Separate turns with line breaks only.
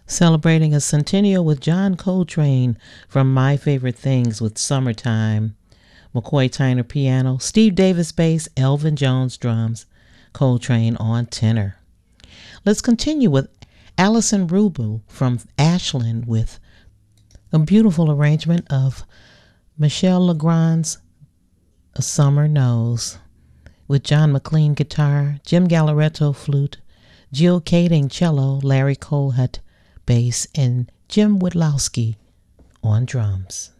Celebrating a centennial with John Coltrane from My Favorite Things with Summertime. McCoy Tyner piano, Steve Davis bass, Elvin Jones drums, Coltrane on tenor. Let's continue with Alison Ruble from Ashland with a beautiful arrangement of Michel Legrand's A Summer Knows with John McLean guitar, Jim Galleretto flute, Jill Kading cello, Larry Colhut bass, and Jim Wodlowski on drums.